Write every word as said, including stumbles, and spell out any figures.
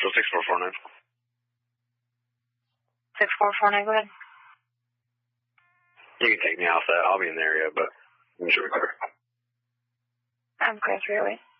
Central, six four four nine. six four four nine, go ahead. You can take me off that. I'll be in the area, but I'm sure we're clear. I'm clear, three oh eight.